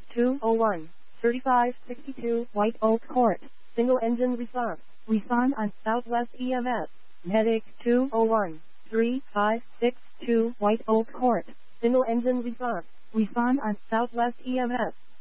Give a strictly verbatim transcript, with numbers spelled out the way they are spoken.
two oh one, thirty-five sixty-two White Oak Court. Single engine response. Respond on Southwest E M S. Medic two oh one, three five six two White Oak Court. Single engine response. Respond on Southwest E M S.